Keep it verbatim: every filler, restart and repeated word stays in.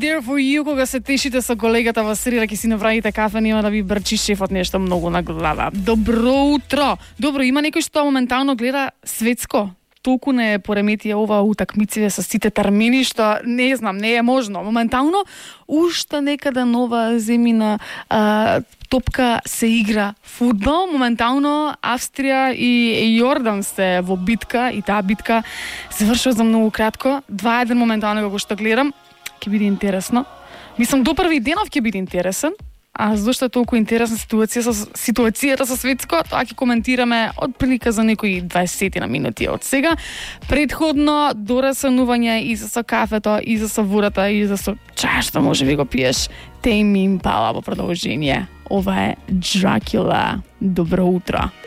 there for you, кога се тешите со колегата во среда, ќе си направите кафе, нема да ви брчи шефот нешто многу на глава. Добро утро. Добро, има некој што моментално гледа светско. Толку не пореметија ова утакмиците со сите термини, што не знам, не е можно. Моментално, уште некаде нова земјина а, топка се игра фудбал. Моментално Австрија и Јордан се во битка и таа битка се вршува за многу кратко. два еден моментално како што гледам, ќе биде интересно. Мислам, до први денов ќе биде интересен. А зашто е толку интересна ситуација со ситуацијата со светско, тоа ќе коментираме од прилика за некои дваесет на минути од сега. Предходно дорасанување и за со кафето, и за со водата, и за со чај што може би го пиеш. Тейм Импала во продолжение. Ова е Дракула. Добро утро.